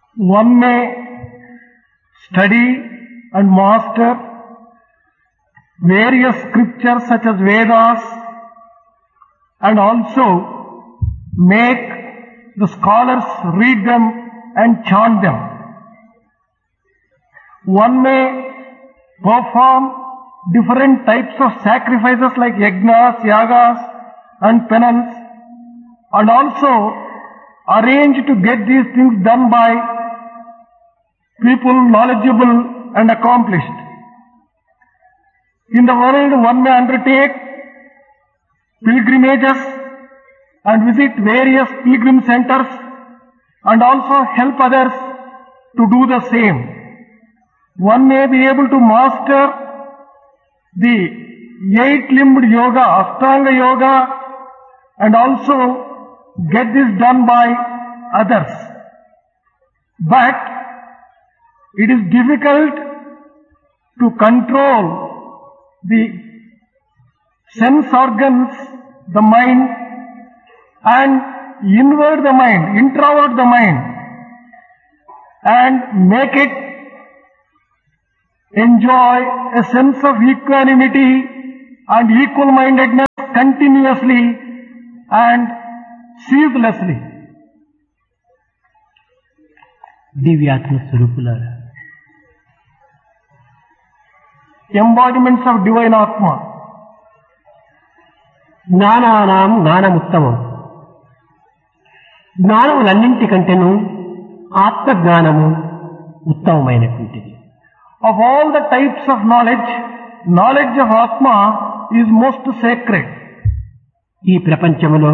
One may study and master various scriptures such as Vedas and also make the scholars read them and chant them. One may perform different types of sacrifices like yajnas, yagas and penance, and also arrange to get these things done by people knowledgeable and accomplished. In the world, one may undertake pilgrimages and visit various pilgrim centers and also help others to do the same. One may be able to master the eight-limbed yoga, Ashtanga yoga, and also get this done by others. But it is difficult to control the sense organs, the mind, and invert the mind, introvert the mind, and make it enjoy a sense of equanimity and equal-mindedness continuously and ceaselessly. దివ్యాత్మ స్వరూపులారా, Embodiments of divine Atma. జ్ఞానానాం జ్ఞానముత్తమం. జ్ఞానములన్నింటికంటేను ఆత్మజ్ఞానము ఉత్తమమైనటువంటిది. Of all the types of knowledge, knowledge of Atma is most sacred. ఈ ప్రపంచములో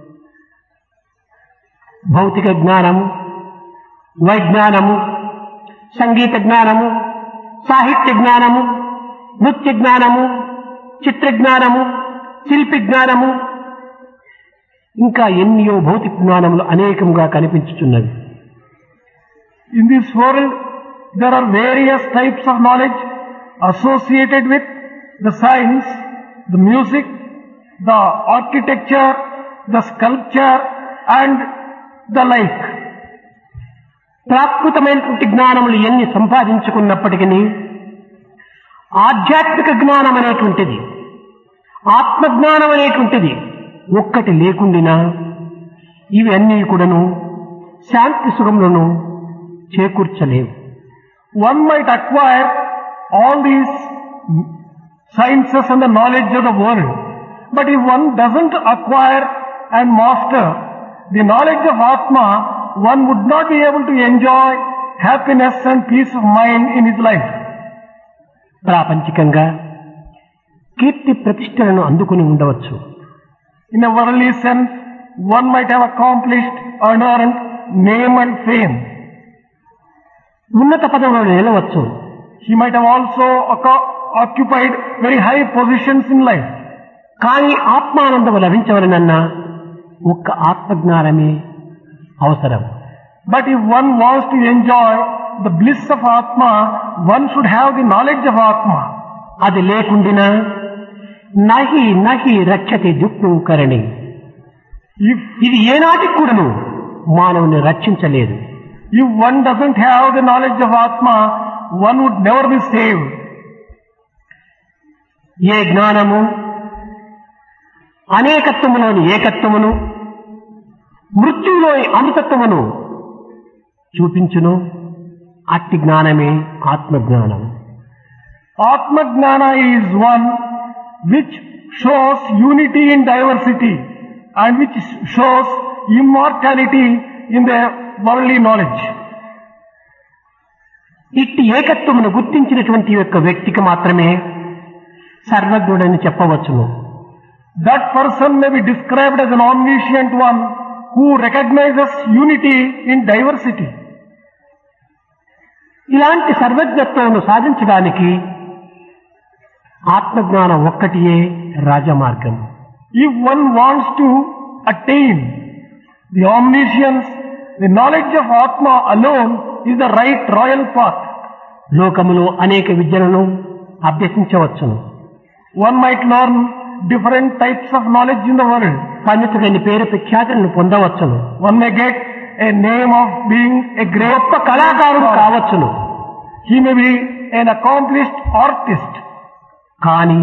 భౌతిక జ్ఞానము, వైజ్ఞానము, సంగీత జ్ఞానము, సాహిత్య జ్ఞానము, నృత్య జ్ఞానము, చిత్ర జ్ఞానము, శిల్పి జ్ఞానము, ఇంకా ఎన్నో భౌతిక జ్ఞానములు అనేకంగా కనిపించుచున్నవి. In this world, there are various types of knowledge associated with the science, the music, the architecture, the sculpture and the like. ప్రాకృతమైనటువంటి జ్ఞానములు ఎన్ని సంపాదించుకున్నప్పటికీ ఆధ్యాత్మిక జ్ఞానం అనేటువంటిది, ఆత్మజ్ఞానం అనేటువంటిది ఒక్కటి లేకుండినా ఇవన్నీ కూడాను శాంతి సుఖములను చేకూర్చలేవు. One might acquire all these sciences and the knowledge of the world, but if one doesn't acquire and master the knowledge of Atma, one would not be able to enjoy happiness and peace of mind in his life. ప్రాపంచికంగా కీర్తి ప్రతిష్టలను అందుకుని ఉండవచ్చు. In a worldly sense, one might have accomplished and earned name and fame. ఉన్నత పదవులను నిలవచ్చు. He might have also occupied very high positions in life. కానీ ఆత్మానందము లభించవలనన్నా ఒక్క ఆత్మజ్ఞానమే అవసరం. But if one wants to enjoy the bliss of Atma, one should have the knowledge of Atma. అది లేకుండినా నహి నహి రక్షతి దుఃఖం కరణి. ఇది ఏనాటికి కూడాను మానవుని రక్షించలేదు. If one doesn't have the knowledge of Atma, one would never be saved. ఏ జ్ఞానము అనేకత్వములోని ఏకత్వమును, మృత్యులోని అమృతత్వమును చూపించును, అట్టి జ్ఞానమే ఆత్మజ్ఞానం. Atma Jnana is one which shows unity in diversity and which shows immortality in the worldly knowledge. ఇట్టి ఏకత్వమును గుర్తించినటువంటి యొక్క వ్యక్తికి మాత్రమే సర్వజ్ఞుడని చెప్పవచ్చును. That person may be described as an omniscient one who recognizes unity in diversity. ఇలాంటి సర్వజ్ఞత్వమును సాధించడానికి ఆత్మజ్ఞానం ఒక్కటియే రాజమార్గం. If one wants to attain the omniscience, the knowledge of Atma alone is the right royal path. లోకములో అనేక విద్యలను అభ్యసించవచ్చును. One might learn different types of knowledge in the world. పండితుడని పేరు ప్రఖ్యాతులను పొందవచ్చును. One may get a name of being a great గొప్ప కళాకారుడు scholar. కావచ్చును. He may be an accomplished artist. కానీ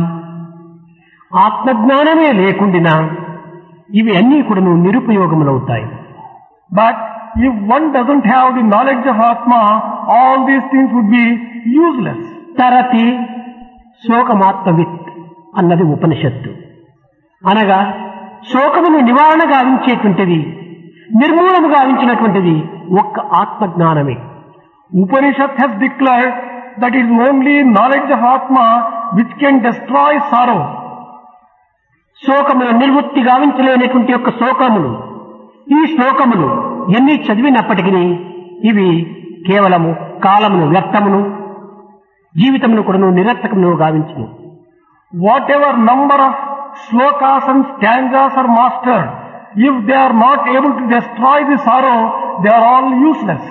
ఆత్మజ్ఞానమే లేకుండినా ఇవి అన్నీ కూడా నిరుపయోగములవుతాయి. But if one doesn't have the knowledge of Atma, all these things would be useless. తరతి శోకమాత్మవిత్ అన్నది ఉపనిషత్తు. అనగా శోకమును నివారణ గావించేటువంటిది, నిర్మూలన గావించినటువంటిది ఒక్క ఆత్మజ్ఞానమే. Upanishad has declared that it is only knowledge of Atma which can destroy sorrow. శోకమును నిర్వృత్తి గావించలేనటువంటి యొక్క శోకములు, ఈ శ్లోకములు ఎన్ని చదివినప్పటికీ ఇవి కేవలము కాలమును వ్యర్థమును, జీవితమును కూడా నిరర్థకమును గావించును. Whatever number of slokas and stanzas are mastered, if they are not able to destroy the sorrow, they are all useless.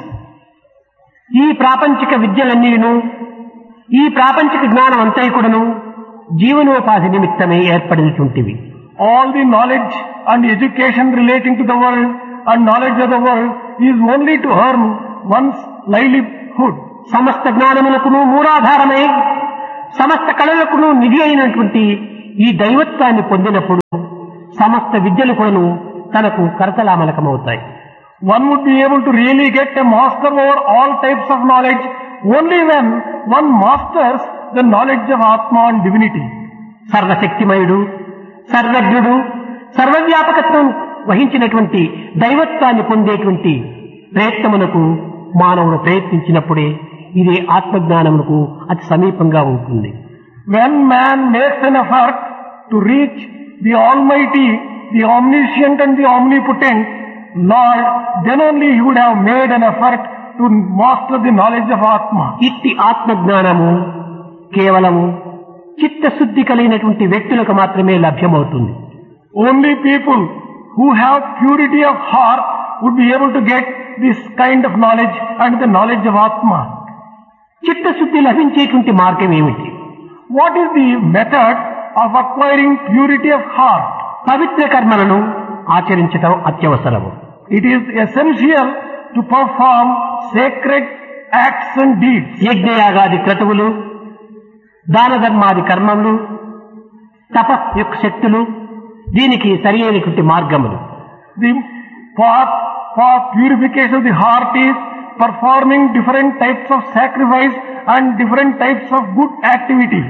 ఈ ప్రాపంచిక విద్యలన్నీను, ఈ ప్రాపంచిక జ్ఞానం అంతా కూడాను జీవనోపాధి నిమిత్తమే ఏర్పడినటువంటివి. All the knowledge and education relating to the world and knowledge of the world is only to earn one's livelihood. సమస్త జ్ఞానములకును మూలాధారమై, సమస్త కళలకును నిధి అయినటువంటి ఈ దైవత్వాన్ని పొందినప్పుడు సమస్త విద్యలు కూడాను తనకు కరతలామలకమవుతాయి. One would be able to really get a master over all types of knowledge only when one masters the knowledge of Atma and divinity. సర్వశక్తిమయుడు, సర్వజ్ఞుడు, సర్వవ్యాపకత్వం వహించినటువంటి దైవత్వాన్ని పొందేటువంటి ప్రయత్నమునకు మానవుడు ప్రయత్నించినప్పుడే ఇది ఆత్మజ్ఞానమునకు అతి సమీపంగా ఉంటుంది. When man makes an effort to reach the Almighty, the Omniscient and the Omnipotent Lord, then only he would have made an effort to master the knowledge of Atma. ఇట్టి ఆత్మజ్ఞానము కేవలము చిత్తశుద్ధి కలిగినటువంటి వ్యక్తులకు మాత్రమే లభ్యమవుతుంది. Only people who have purity of heart would be able to get this kind of knowledge and the knowledge of Atma. చిత్తశుద్ధి లభించేటువంటి మార్గం ఏమిటి? What is the method of acquiring purity of heart? పవిత్ర కర్మలను ఆచరించడం అత్యవసరము. It is essential to perform sacred acts and deeds. యజ్ఞయాగాది క్రతువులు, దాన ధర్మాది కర్మములు, తప యొక్క శక్తులు దీనికి సరి అయినటువంటి మార్గములు. The path for purification of the heart is performing different types of sacrifice and different types of good activity.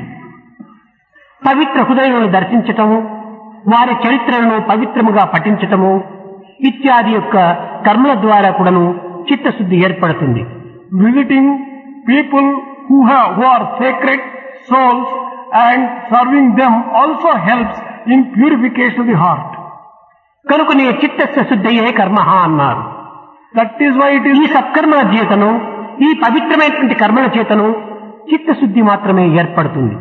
పవిత్ర హృదయములను దర్శించటము, వారి చరిత్రలను పవిత్రముగా పఠించటము ఇత్యాది యొక్క కర్మల ద్వారా కూడాను చిత్తశుద్ధి ఏర్పడుతుంది. Visiting people who are sacred souls and serving them also helps in purification of the heart. కనుకనే చిత్తస్య శుద్ధయే కర్మః అన్నారు. That is why it ఈ is సత్కర్మల చేతను, ఈ పవిత్రమైనటువంటి కర్మల చేతను చిత్తశుద్ధి మాత్రమే ఏర్పడుతుంది.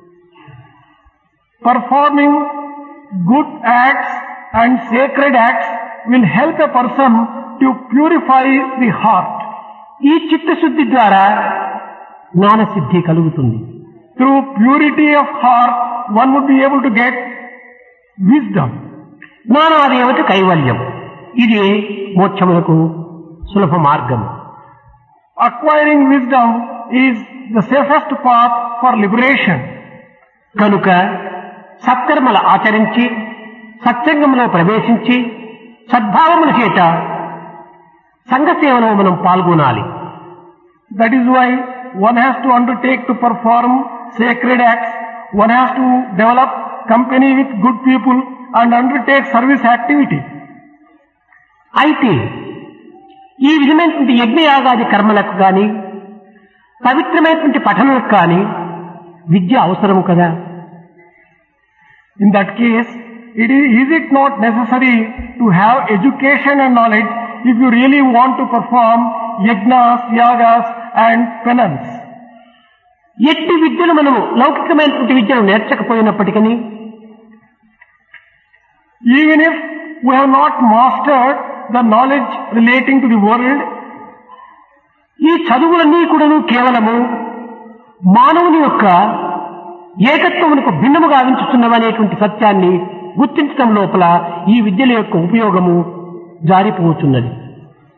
performing good acts and sacred acts will help a person to purify the heart. ఈ చిత్తశుద్ధి ద్వారా జ్ఞానసిద్ధి కలుగుతుంది. Through purity of heart, one would be able to get wisdom. జ్ఞానాది ఏమిటి? కైవల్యం. ఇది మోక్షములకు సులభ మార్గము. Acquiring wisdom is the safest path for liberation. కనుక సత్కర్మలు ఆచరించి, సత్సంగంలో ప్రవేశించి, సద్భావముల చేత సంఘ సేవలో మనం పాల్గొనాలి. That is why one has to undertake to perform sacred acts, one has to develop company with good people and undertake service activity. అయితే ఈ విధమైనటువంటి యజ్ఞయాగాది కర్మలకు కానీ, పవిత్రమైనటువంటి పఠనలకు కానీ విద్య అవసరము కదా. In that case, is it not necessary to have education and knowledge if you really want to perform yajnas, yagas and penance? ఎట్టి విద్యను మనము లౌకికమైనటువంటి విద్యను నేర్చకపోయినప్పటికీ, Even if we have not mastered the knowledge relating to the world, ఈ చదువులన్నీ కూడాను కేవలము మానవుని యొక్క ఏకత్వమునకు భిన్నముగా గావించుతున్నవనేటువంటి సత్యాన్ని గుర్తించడం లోపల ఈ విద్యల యొక్క ఉపయోగము జారిపోతున్నది.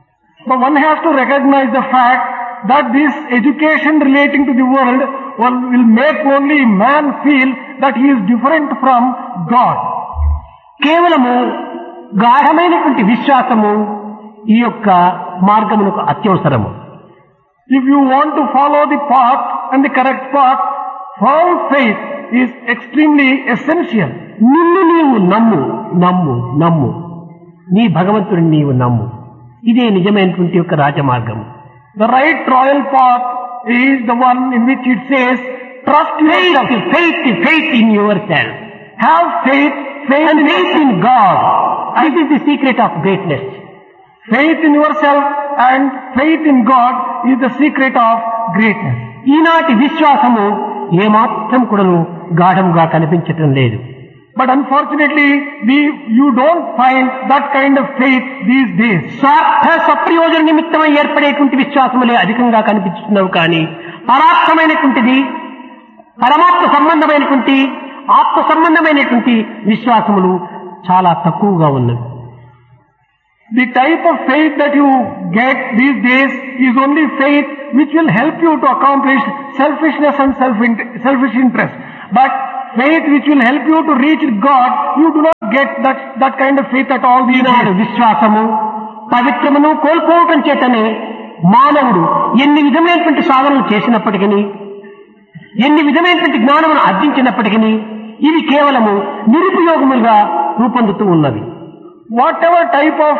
But one has to recognize the fact that this education relating to the world will make only man feel that he is different from God. కేవలము గాఢమైనటువంటి విశ్వాసము ఈ యొక్క మార్గమునకు అత్యవసరము. If you want to follow the path and the correct path, firm faith is extremely essential. నిన్ను నీవు నమ్ము నమ్ము నమ్ము, నీ భగవంతుడిని నీవు నమ్ము. ఇదే నిజమైనటువంటి యొక్క రాజమార్గము. The right royal path is the one in which it says, trust yourself. Faith in yourself. Have faith And faith in God. This is the secret of greatness. Faith in yourself and faith in God is the secret of greatness. ఈనాటి విశ్వాసము ఏమాత్రం కూడాను గాఢంగా కనిపించటం లేదు. But unfortunately, you don't find that kind of faith these days. స్వార్థ సప్రయోజన నిమిత్తమై ఏర్పడేటువంటి విశ్వాసములే అధికంగా కనిపిస్తున్నావు కానీ పరార్థమైనటువంటిది, పరమాత్మ సంబంధమైనటువంటి, ఆత్మ సంబంధమైనటువంటి విశ్వాసములు చాలా తక్కువగా ఉన్నవి. The type of faith that you get these days is only faith which will help you to accomplish selfishness and selfish interest. But faith which will help you to reach God, you do not get that kind of faith at all these days. విశ్వాసము పవిత్రమును కోల్పోవటం చేతనే మానవుడు ఎన్ని విధమైనటువంటి సాధనలు చేసినప్పటికీ, ఎన్ని విధమైనటువంటి జ్ఞానమును ఆర్జించినప్పటికీ ఇవి కేవలము నిరుపయోగములుగా రూపొందుతూ ఉన్నవి. Whatever type of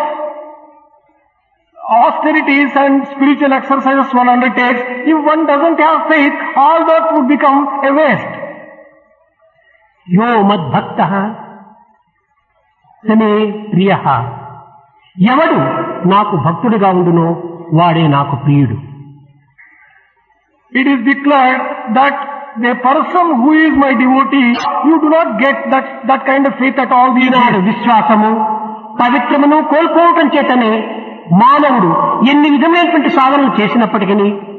austerities and spiritual exercises one undertakes, if one doesn't have faith, all that would become a waste. యో మద్భక్తః సమే ప్రియః. ఎవడు నాకు భక్తుడిగా ఉండునో వాడే నాకు ప్రియుడు. It is declared that the person who is my devotee, you do not get that kind of faith at all these days. విశ్వాసము పవిత్రమును కోల్పోవటం చేతనే మానవుడు ఎన్ని విధమైనటువంటి సాధనలు చేసినప్పటికీ